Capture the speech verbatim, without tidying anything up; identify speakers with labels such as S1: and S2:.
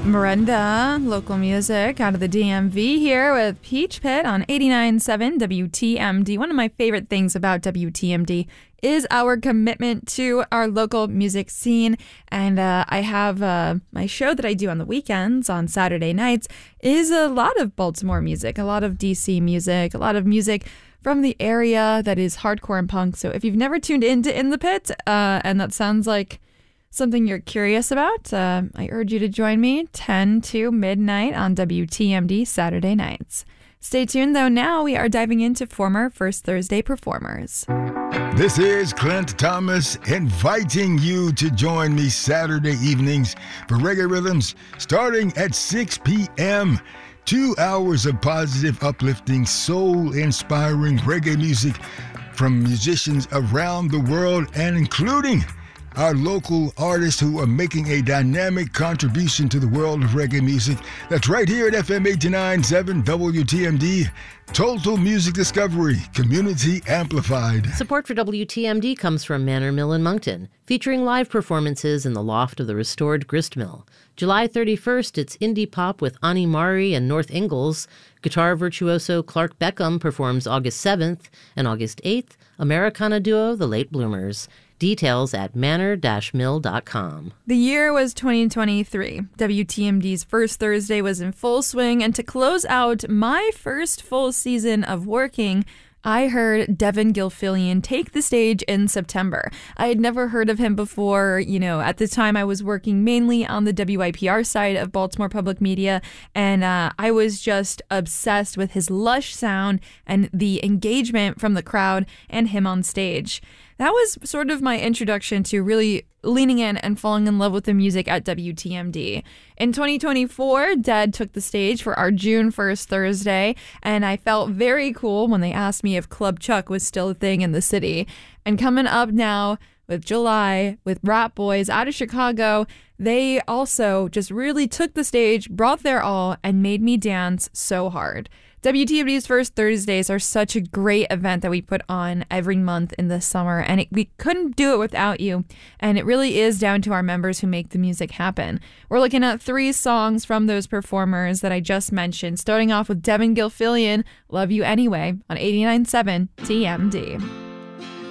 S1: Miranda, local music out of the D M V here with Peach Pit on eighty-nine point seven W T M D. One of my favorite things about W T M D is our commitment to our local music scene. And uh, I have uh, my show that I do on the weekends on Saturday nights is a lot of Baltimore music, a lot of D C music, a lot of music from the area that is hardcore and punk. So if you've never tuned into In the Pit uh, and that sounds like something you're curious about, uh, I urge you to join me ten to midnight on W T M D Saturday nights. Stay tuned, though. Now we are diving into former First Thursday performers.
S2: This is Clint Thomas inviting you to join me Saturday evenings for Reggae Rhythms starting at six p.m. Two hours of positive, uplifting, soul-inspiring reggae music from musicians around the world and including our local artists who are making a dynamic contribution to the world of reggae music. That's right here at F M eighty-nine point seven W T M D. Total Music Discovery, community amplified.
S3: Support for W T M D comes from Manor Mill in Moncton, featuring live performances in the loft of the restored grist mill. July thirty-first, it's indie pop with Ani Mari and North Ingalls. Guitar virtuoso Clark Beckham performs August seventh, and August eighth, Americana duo The Late Bloomers. Details at manor dash mill dot com.
S1: The year was twenty twenty-three. W T M D's First Thursday was in full swing, and to close out my first full season of working, I heard Devin Gilfillian take the stage in September. I had never heard of him before. You know, at the time I was working mainly on the W I P R side of Baltimore Public Media, and uh, I was just obsessed with his lush sound and the engagement from the crowd and him on stage. That was sort of my introduction to really leaning in and falling in love with the music at W T M D. In twenty twenty-four, Dead took the stage for our June first Thursday, and I felt very cool when they asked me if Club Chuck was still a thing in the city. And coming up now with July, with Rat Boys out of Chicago, they also just really took the stage, brought their all, and made me dance so hard. W T M D's First Thursdays are such a great event that we put on every month in the summer, and it, we couldn't do it without you, and it really is down to our members who make the music happen. We're looking at three songs from those performers that I just mentioned, starting off with Devin Gilfillian, Love You Anyway, on eighty-nine point seven T M D.